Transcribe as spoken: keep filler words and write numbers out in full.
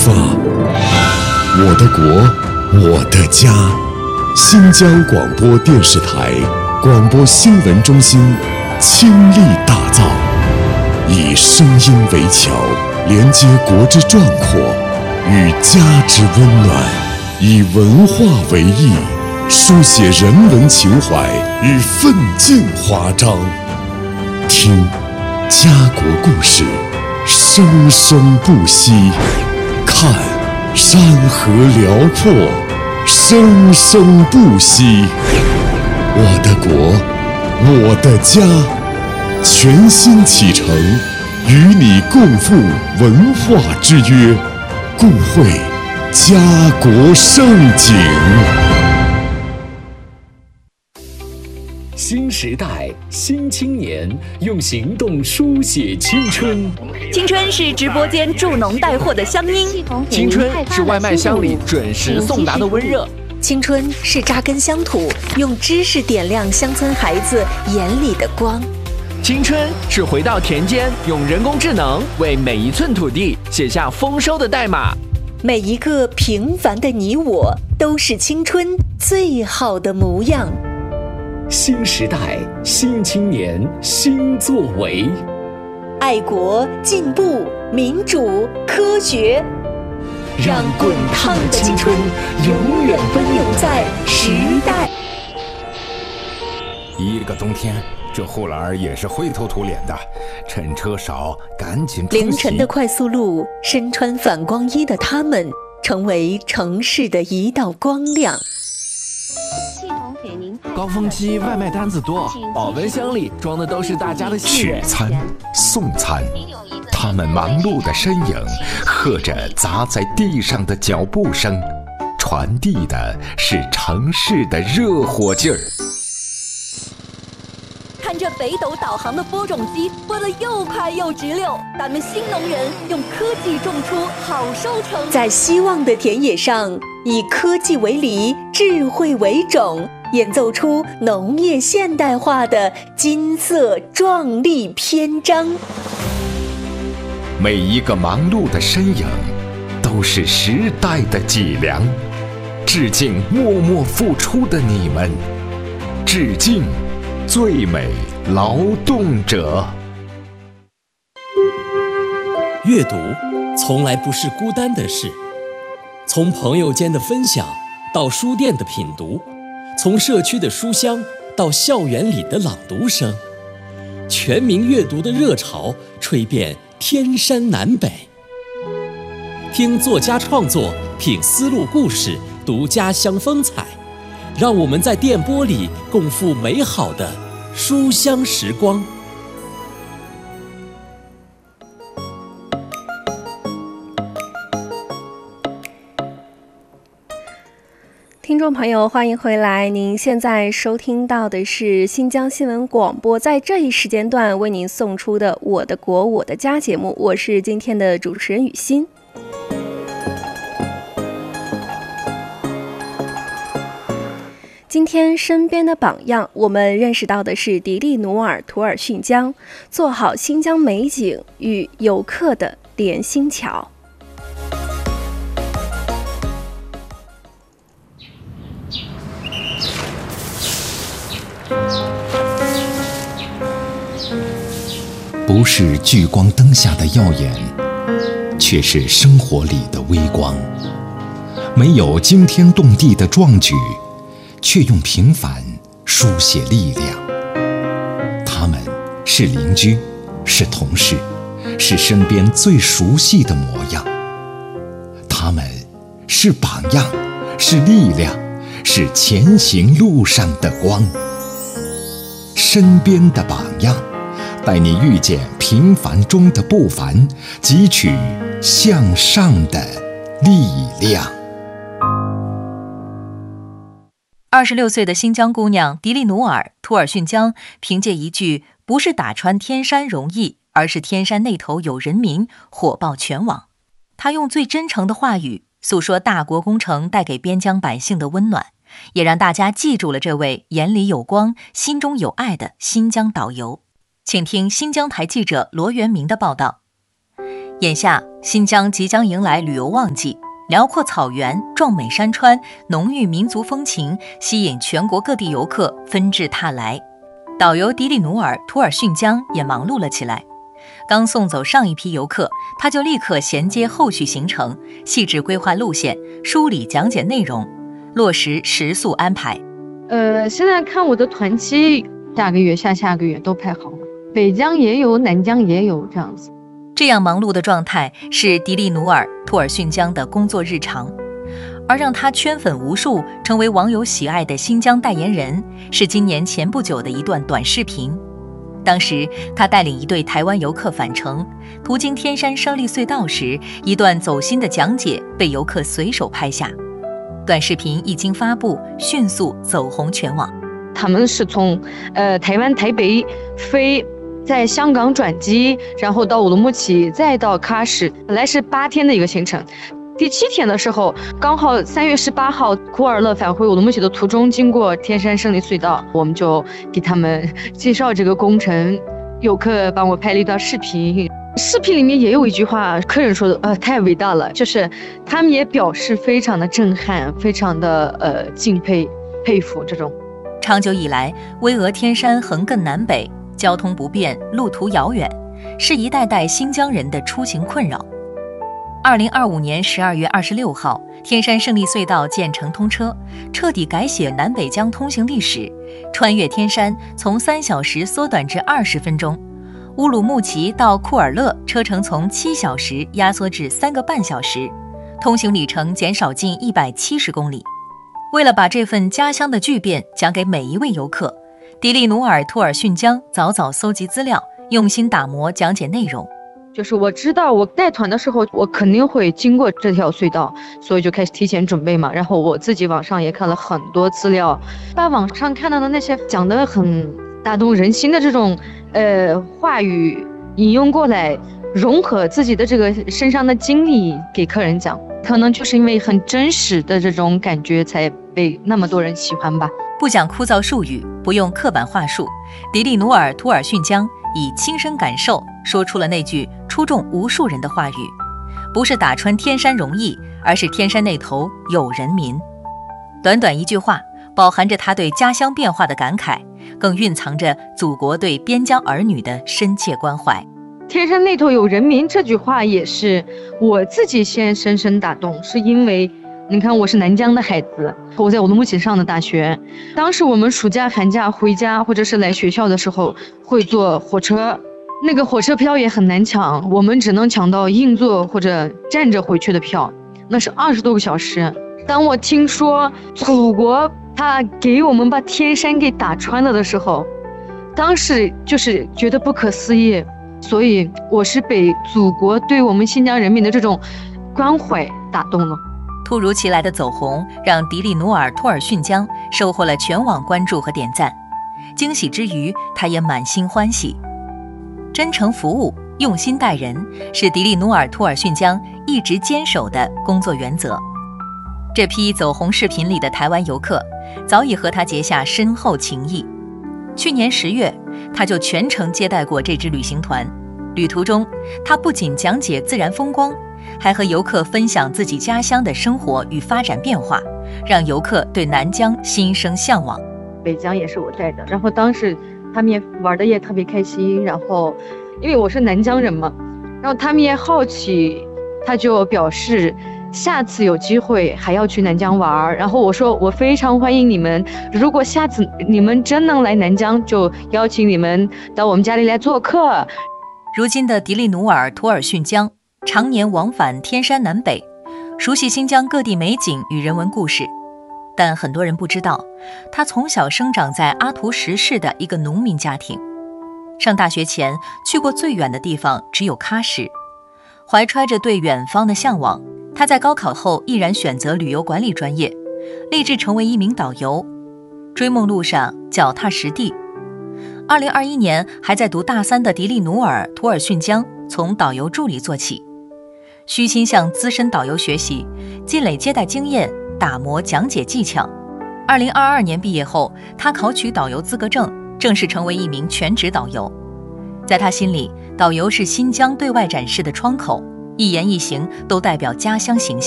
发。我的国，我的家。新疆广播电视台广播新闻中心倾力打造，以声音为桥，连接国之壮阔与家之温暖，以文化为翼，书写人文情怀与奋进华章。听家国故事，生生不息；看山河辽阔，生生不息。我的国，我的家，全新启程，与你共赴文化之约，共绘家国盛景。 新时代，新青年，用行动书写青春。 青春是直播间助农带货的乡音， 青春是外卖箱里准时送达的温热， 青春是扎根乡土，用知识点亮乡村孩子眼里的光。 青春是回到田间，用人工智能为每一寸土地写下丰收的代码。 每一个平凡的你我，都是青春最好的模样。 新时代，新青年，新作为， 爱国、进步、民主、科学， 让滚烫的青春永远奔涌在时代。 一个冬天，这护栏儿也是灰头土脸的，趁车少，赶紧出席。 凌晨的快速路，身穿反光衣的他们，成为城市的一道光亮。 高峰期外卖单子多，保温箱里装的都是大家的信任。 取餐、送餐，他们忙碌的身影，和着砸在地上的脚步声，传递的是城市的热火劲儿。 看着北斗导航的播种机播得又快又直溜，咱们新农人用科技种出好收成。 在希望的田野上，以科技为犁，智慧为种，演奏出农业现代化的金色壮丽篇章。 每一个忙碌的身影，都是时代的脊梁。致敬默默付出的你们，致敬最美劳动者。 阅读从来不是孤单的事，从朋友间的分享到书店的品读，从社区的书香到校园里的朗读声，全民阅读的热潮吹遍天山南北。听作家创作，品丝路故事，读家乡风采，让我们在电波里共赴美好的书香时光。 听众朋友，欢迎回来！您现在收听到的是新疆新闻广播，在这一时间段为您送出的《我的国我的家》节目，我是今天的主持人雨欣。今天身边的榜样，我们认识到的是迪丽努尔图尔逊江，做好新疆美景与游客的连心桥。 不是聚光灯下的耀眼，却是生活里的微光。没有惊天动地的壮举，却用平凡书写力量。他们是邻居，是同事，是身边最熟悉的模样。他们是榜样，是力量，是前行路上的光。身边的榜样，带你遇见平凡中的不凡，汲取向上的力量。 二十六岁的新疆姑娘迪丽努尔图尔逊江，凭借一句“不是打穿天山容易，而是天山那头有人民”火爆全网。她用最真诚的话语诉说大国工程带给边疆百姓的温暖，也让大家记住了这位眼里有光、心中有爱的新疆导游。请听新疆台记者罗元明的报道。 眼下，新疆即将迎来旅游旺季，辽阔草原、壮美山川、浓郁民族风情，吸引全国各地游客纷至沓来。导游迪丽努尔·图尔逊江也忙碌了起来。刚送走上一批游客，他就立刻衔接后续行程，细致规划路线，梳理讲解内容，落实食宿安排。 呃，现在看我的团期，下个月、下下个月都排好了，北疆也有，南疆也有，这样子。 这样忙碌的状态是迪丽努尔·图尔逊江的工作日常，而让他圈粉无数，成为网友喜爱的新疆代言人，是今年前不久的一段短视频。当时他带领一队台湾游客返程，途经天山胜利隧道时，一段走心的讲解被游客随手拍下。短视频一经发布，迅速走红全网。 他们是从呃台湾台北飞，在香港转机，然后到乌鲁木齐，再到喀什，本来是八天的一个行程。第七天的时候，刚好三月十八号，库尔勒返回乌鲁木齐的途中，经过天山胜利隧道，我们就给他们介绍这个工程。游客帮我拍了一段视频，视频里面也有一句话，客人说的，呃，太伟大了，就是他们也表示非常的震撼，非常的呃敬佩、佩服这种。 长久以来，巍峨天山横亘南北，交通不便，路途遥远，是一代代新疆人的出行困扰。二零二五年十二月二十六号，天山胜利隧道建成通车，彻底改写南北疆通行历史。穿越天山从三小时缩短至二十分钟，乌鲁木齐到库尔勒车程从七小时压缩至三个半小时，通行里程减少近一百七十公里。为了把这份家乡的巨变讲给每一位游客，迪丽努尔·图尔逊江早早搜集资料，用心打磨讲解内容。 就是我知道我带团的时候，我肯定会经过这条隧道，所以就开始提前准备嘛。然后我自己网上也看了很多资料，把网上看到的那些讲得很打动人心的这种呃话语引用过来，融合自己的这个身上的经历给客人讲。可能就是因为很真实的这种感觉，才被那么多人喜欢吧。 不讲枯燥术语，不用刻板话术，迪丽努尔·图尔逊江以亲身感受说出了那句戳中无数人的话语：不是打穿天山容易，而是天山那头有人民。短短一句话，饱含着他对家乡变化的感慨，更蕴藏着祖国对边疆儿女的深切关怀。 天山那头有人民这句话也是我自己先深深打动，是因为你看我是南疆的孩子，我在乌鲁木齐上的大学，当时我们暑假寒假回家或者是来学校的时候会坐火车，那个火车票也很难抢，我们只能抢到硬座或者站着回去的票，那是二十多个小时。当我听说祖国他给我们把天山给打穿了的时候，当时就是觉得不可思议，所以我是被祖国对我们新疆人民的这种关怀打动了。 突如其来的走红让迪丽努尔·图尔逊江收获了全网关注和点赞，惊喜之余，他也满心欢喜。真诚服务、用心待人，是迪丽努尔·图尔逊江一直坚守的工作原则。这批走红视频里的台湾游客，早已和他结下深厚情谊。去年十月，他就全程接待过这支旅行团。旅途中，他不仅讲解自然风光，还和游客分享自己家乡的生活与发展变化，让游客对南疆心生向往。 北疆也是我带的，然后当时他们也玩的也特别开心，然后因为我是南疆人嘛，然后他们也好奇，他就表示下次有机会还要去南疆玩。然后我说我非常欢迎你们，如果下次你们真能来南疆，就邀请你们到我们家里来做客。 如今的迪丽努尔·图尔逊江常年往返天山南北，熟悉新疆各地美景与人文故事。但很多人不知道，他从小生长在阿图什市的一个农民家庭。上大学前去过最远的地方只有喀什。怀揣着对远方的向往，他在高考后毅然选择旅游管理专业，立志成为一名导游。追梦路上脚踏实地。二零二一年还在读大三的迪丽努尔·图尔逊江从导游助理做起，虚心向资深导游学习，积累接待经验，打磨讲解技巧。二零二二年毕业后，他考取导游资格证，正式成为一名全职导游。 在他心里，导游是新疆对外展示的窗口，一言一行都代表家乡形象。